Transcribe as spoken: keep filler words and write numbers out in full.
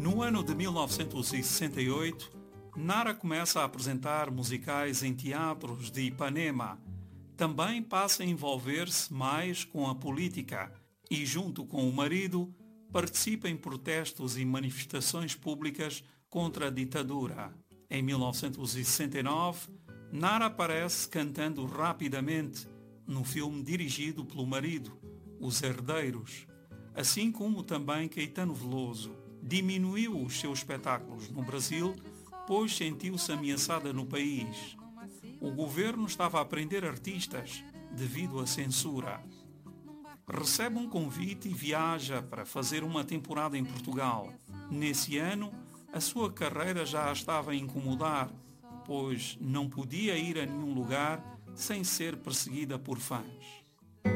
No ano de mil novecentos e sessenta e oito, Nara começa a apresentar musicais em teatros de Ipanema. Também passa a envolver-se mais com a política e, junto com o marido, participa em protestos e manifestações públicas contra a ditadura. Em mil novecentos e sessenta e nove, Nara aparece cantando rapidamente no filme dirigido pelo marido, Os Herdeiros, assim como também Caetano Veloso. Diminuiu os seus espetáculos no Brasil, pois sentiu-se ameaçada no país. O governo estava a prender artistas devido à censura. Recebe um convite e viaja para fazer uma temporada em Portugal. Nesse ano, a sua carreira já a estava a incomodar, pois não podia ir a nenhum lugar sem ser perseguida por fãs.